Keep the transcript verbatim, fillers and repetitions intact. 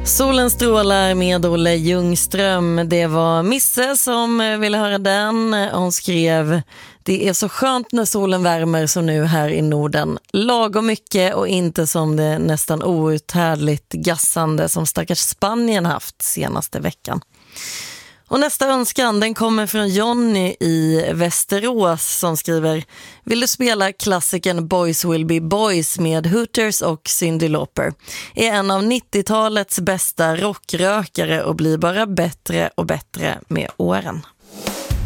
Solen strålar med Olle Ljungström. Det var Misse som ville höra den. Hon skrev: det är så skönt när solen värmer som nu här i Norden. Lagom mycket och inte som det nästan outhärdligt gassande som stackars Spanien haft senaste veckan. Och nästa önskan, den kommer från Johnny i Västerås som skriver: vill du spela klassikern Boys Will Be Boys med Hooters och Cyndi Lauper? Är en av nittiotalets bästa rockrökare och blir bara bättre och bättre med åren.